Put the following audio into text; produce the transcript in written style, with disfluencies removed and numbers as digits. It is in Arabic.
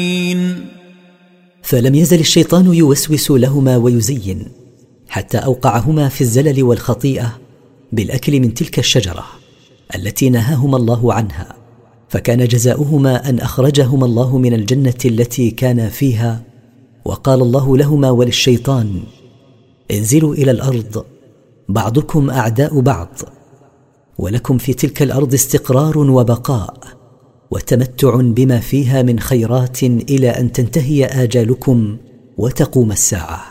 فلم يزل الشيطان يوسوس لهما ويزين حتى أوقعهما في الزلل والخطيئة بالأكل من تلك الشجرة التي نهاهما الله عنها، فكان جزاؤهما أن أخرجهما الله من الجنة التي كانا فيها. وقال الله لهما وللشيطان: انزلوا إلى الأرض، بعضكم أعداء بعض، ولكم في تلك الأرض استقرار وبقاء وتمتع بما فيها من خيرات إلى أن تنتهي آجالكم وتقوم الساعة.